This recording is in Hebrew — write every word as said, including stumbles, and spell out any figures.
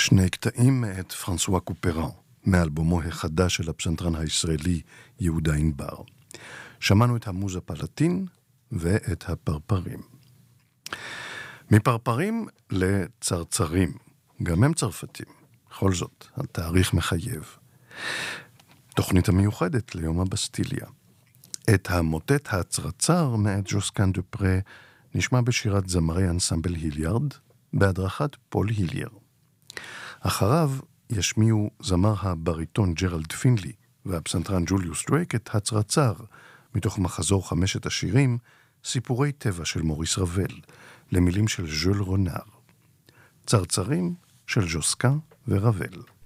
שני קטעים מאת פרנסואה קופרן, מאלבומו החדש של הפסנתרן הישראלי יהודה ענבר. שמענו את המוזה פלטין ואת הפרפרים. מפרפרים לצרצרים, גם הם צרפתים. בכל זאת, התאריך מחייב. תוכנית המיוחדת ליום הבסטיליה. את המוטט הצרצר מאת ז'וסקן דופרה נשמע בשירת זמרי אנסמבל היליארד, בהדרכת פול היליאר. אחריו ישמיעו זמר הבריטון ג'רלד פינלי והפסנתרן ג'וליוס דרייק את הצרצר, מתוך מחזור חמשת השירים, סיפורי טבע של מוריס רבל, למילים של ז'ול רונאר. צרצרים של ז'וסקן ורבל.